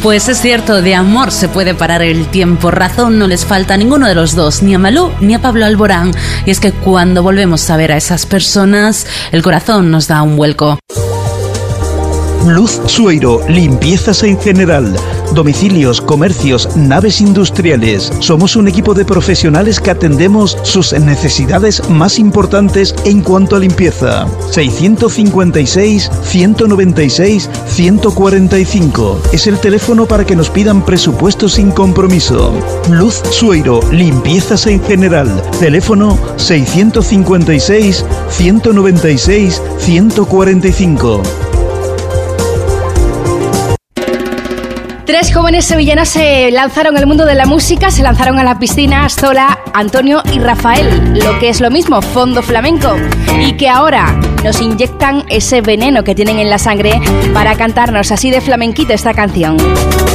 Pues es cierto, de amor se puede parar el tiempo. Razón no les falta a ninguno de los dos, ni a Malú ni a Pablo Alborán. Y es que cuando volvemos a ver a esas personas, el corazón nos da un vuelco. Luz Sueiro, limpiezas en general, domicilios, comercios, naves industriales. Somos un equipo de profesionales que atendemos sus necesidades más importantes en cuanto a limpieza. 656-196-145 es el teléfono para que nos pidan presupuestos sin compromiso. Luz Sueiro, limpiezas en general. Teléfono 656-196-145. Tres jóvenes sevillanas se lanzaron al mundo de la música, se lanzaron a la piscina, Zola, Antonio y Rafael, lo que es lo mismo, fondo flamenco, y que ahora nos inyectan ese veneno que tienen en la sangre para cantarnos así de flamenquito esta canción.